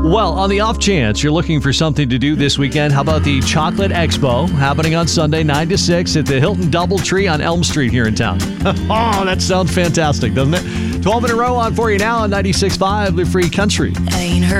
Well, on the off chance you're looking for something to do this weekend, how about the Chocolate Expo happening on Sunday, 9 to 6 at the Hilton Doubletree on Elm Street here in town? Oh, that sounds fantastic, doesn't it? 12 in a row on for you now on 96.5 The Free Country.